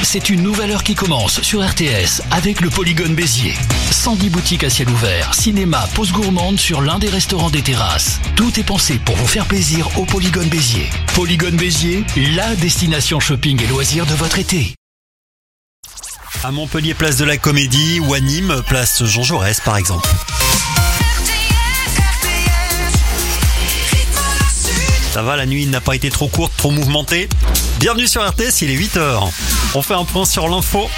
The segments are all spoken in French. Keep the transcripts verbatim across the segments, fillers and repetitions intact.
c'est une nouvelle heure qui commence sur R T S avec le Polygone Béziers. cent dix boutiques à ciel ouvert, cinéma, pause gourmande sur l'un des restaurants des terrasses. Tout est pensé pour vous faire plaisir au Polygone Béziers. Polygone Béziers, la destination shopping et loisirs de votre été. À Montpellier, place de la Comédie, ou à Nîmes, place Jean Jaurès par exemple. Ça va, la nuit n'a pas été trop courte, trop mouvementée. Bienvenue sur R T S, il est huit heures. On fait un point sur l'info.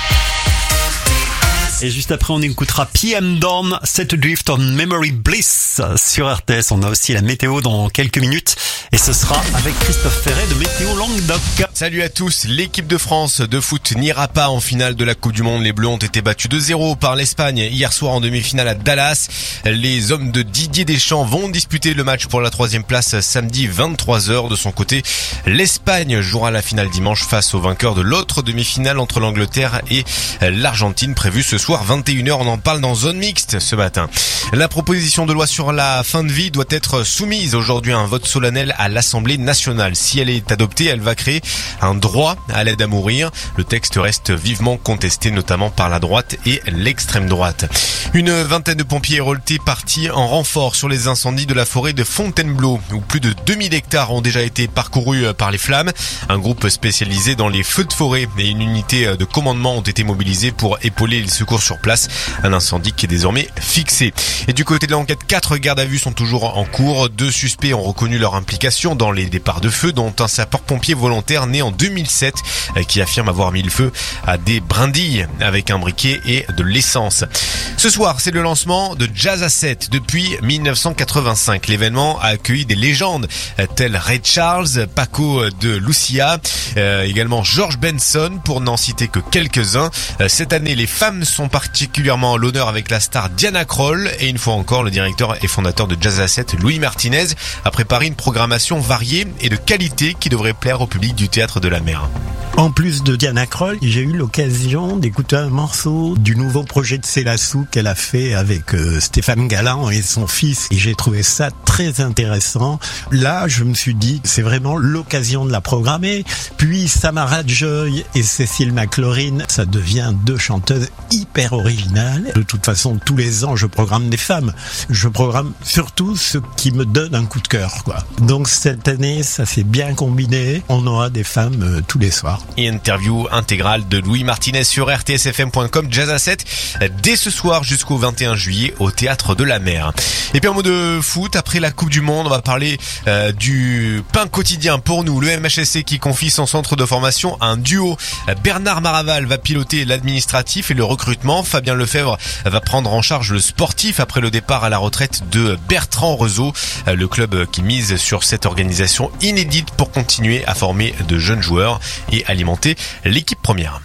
Et juste après, on écoutera P M Dawn, Set Adrift on Memory Bliss sur R T S. On a aussi la météo dans quelques minutes. Et ce sera avec Christophe Ferret de Météo Languedoc. Salut à tous. L'équipe de France de foot n'ira pas en finale de la Coupe du Monde. Les Bleus ont été battus deux zéro par l'Espagne hier soir en demi-finale à Dallas. Les hommes de Didier Deschamps vont disputer le match pour la troisième place samedi vingt-trois heures. De son côté, l'Espagne jouera la finale dimanche face au vainqueur de l'autre demi-finale entre l'Angleterre et l'Argentine prévue ce soir vingt et une heures. On en parle dans Zone Mixte ce matin. La proposition de loi sur la fin de vie doit être soumise aujourd'hui à un vote solennel à l'Assemblée nationale. Si elle est adoptée, elle va créer un droit à l'aide à mourir. Le texte reste vivement contesté, notamment par la droite et l'extrême droite. Une vingtaine de pompiers héroltés partis en renfort sur les incendies de la forêt de Fontainebleau, où plus de deux mille hectares ont déjà été parcourus par les flammes. Un groupe spécialisé dans les feux de forêt et une unité de commandement ont été mobilisés pour épauler les secours sur place. Un incendie qui est désormais fixé. Et du côté de l'enquête, quatre gardes à vue sont toujours en cours. Deux suspects ont reconnu leur implication dans les départs de feu, dont un sapeur-pompier volontaire né en deux mille sept qui affirme avoir mis le feu à des brindilles avec un briquet et de l'essence. Ce soir, c'est le lancement de Jazz à sept depuis mille neuf cent quatre-vingt-cinq. L'événement a accueilli des légendes telles Ray Charles, Paco de Lucia, euh, également George Benson, pour n'en citer que quelques-uns. Cette année, les femmes sont particulièrement à l'honneur avec la star Diana Krall, et une fois encore, le directeur et fondateur de Jazz à sept, Louis Martinez, a préparé une programmation variée et de qualité qui devrait plaire au public du Théâtre de la Mer. En plus de Diana Krall, j'ai eu l'occasion d'écouter un morceau du nouveau projet de Célassou qu'elle a fait avec euh, Stéphane Galland et son fils, et j'ai trouvé ça très intéressant. Là, je me suis dit, c'est vraiment l'occasion de la programmer. Puis Samara Joy et Cécile McLaurin, ça devient deux chanteuses hyper originales. De toute façon, tous les ans, je programme des femmes. Je programme surtout ce qui me donne un coup de cœur, quoi. Donc cette année, ça s'est bien combiné. On aura des femmes euh, tous les soirs. Et interview intégrale de Louis Martinez sur R T S F M point com, Jazz à sept, dès ce soir jusqu'au vingt et un juillet au Théâtre de la Mer. Et puis en mot de foot, après la Coupe du Monde, on va parler euh, du pain quotidien pour nous. Le M H S C qui confie son centre de formation à un duo. Bernard Maraval va piloter l'administratif et le recrutement. Fabien Lefebvre va prendre en charge le sportif après le départ à la retraite de Bertrand Rezeau. Le club qui mise sur cette organisation inédite pour continuer à former de jeunes joueurs et alimenter l'équipe première.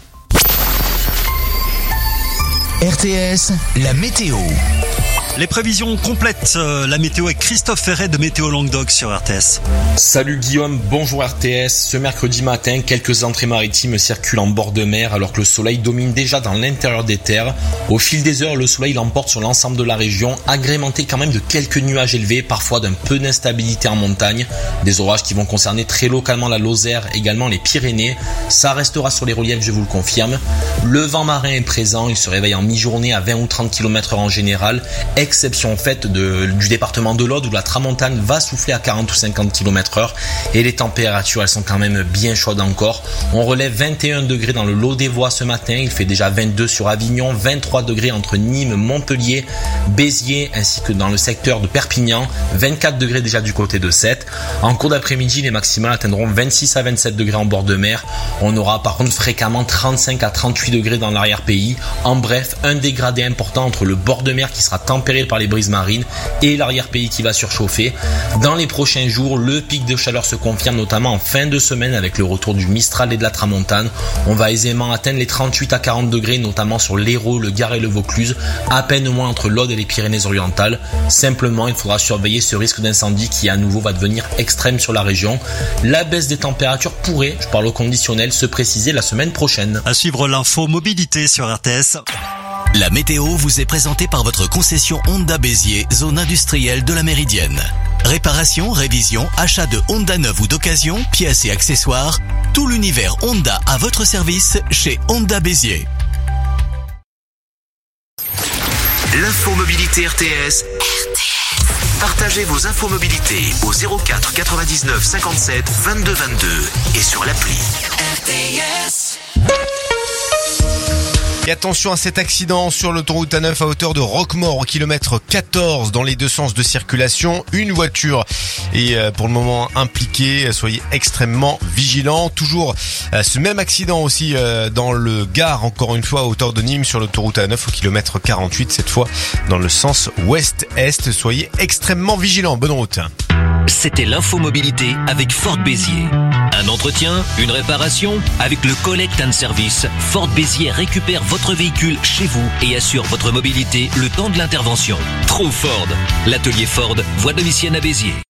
R T S, la météo. Les prévisions complètes, euh, la météo avec Christophe Ferret de Météo Languedoc sur R T S. Salut Guillaume, bonjour R T S. Ce mercredi matin, quelques entrées maritimes circulent en bord de mer alors que le soleil domine déjà dans l'intérieur des terres. Au fil des heures, le soleil l'emporte sur l'ensemble de la région, agrémenté quand même de quelques nuages élevés, parfois d'un peu d'instabilité en montagne. Des orages qui vont concerner très localement la Lozère, également les Pyrénées. Ça restera sur les reliefs, je vous le confirme. Le vent marin est présent, il se réveille en mi-journée à vingt ou trente kilomètres heure en général. Exception faite de, du département de l'Aude où la tramontane va souffler à quarante ou cinquante kilomètres heure et les températures elles sont quand même bien chaudes encore. On relève vingt et un degrés dans le Lot des Voies ce matin, il fait déjà vingt-deux sur Avignon, vingt-trois degrés entre Nîmes, Montpellier, Béziers ainsi que dans le secteur de Perpignan, vingt-quatre degrés déjà du côté de Sète. En cours d'après-midi, les maximales atteindront vingt-six à vingt-sept degrés en bord de mer. On aura par contre fréquemment trente-cinq à trente-huit degrés dans l'arrière-pays. En bref, un dégradé important entre le bord de mer qui sera tempéré par les brises marines et l'arrière-pays qui va surchauffer. Dans les prochains jours, le pic de chaleur se confirme notamment en fin de semaine avec le retour du Mistral et de la Tramontane. On va aisément atteindre les trente-huit à quarante degrés notamment sur l'Hérault, le Gard et le Vaucluse, à peine moins entre l'Aude et les Pyrénées-Orientales. Simplement, il faudra surveiller ce risque d'incendie qui à nouveau va devenir extrême sur la région. La baisse des températures pourrait, je parle au conditionnel, se préciser la semaine prochaine. À suivre l'info mobilité sur R T S. La météo vous est présentée par votre concession Honda Béziers, zone industrielle de la Méridienne. Réparation, révision, achat de Honda neuve ou d'occasion, pièces et accessoires, tout l'univers Honda à votre service chez Honda Béziers. L'infomobilité R T S. R T S. Partagez vos infomobilités au zéro quatre quatre-vingt-dix-neuf cinquante-sept vingt-deux vingt-deux et sur l'appli. R T S. Et attention à cet accident sur l'autoroute A neuf à hauteur de Roquemaure au kilomètre quatorze dans les deux sens de circulation. Une voiture est pour le moment impliquée. Soyez extrêmement vigilants. Toujours ce même accident aussi dans le Gard, encore une fois à hauteur de Nîmes sur l'autoroute A neuf au kilomètre quarante-huit, cette fois dans le sens ouest-est. Soyez extrêmement vigilants. Bonne route. C'était l'infomobilité avec Ford Béziers. Un entretien, une réparation, avec le Collect and Service, Ford Béziers récupère votre véhicule chez vous et assure votre mobilité le temps de l'intervention. True Ford, l'atelier Ford, voie de Vissienne à Béziers.